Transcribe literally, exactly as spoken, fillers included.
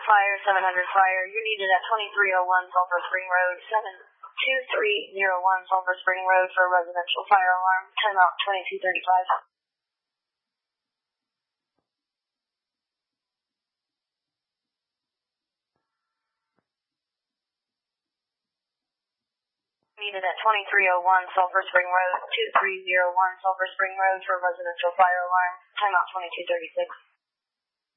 Fire, seven hundred Fire. You're needed at twenty-three oh one Sulphur Spring Road, seven two three oh one Sulphur Spring Road for a residential fire alarm. Timeout twenty-two thirty-five. Needed at twenty-three oh one Sulphur Spring Road, two three oh one Sulphur Spring Road for a residential fire alarm. Timeout twenty-two thirty-six.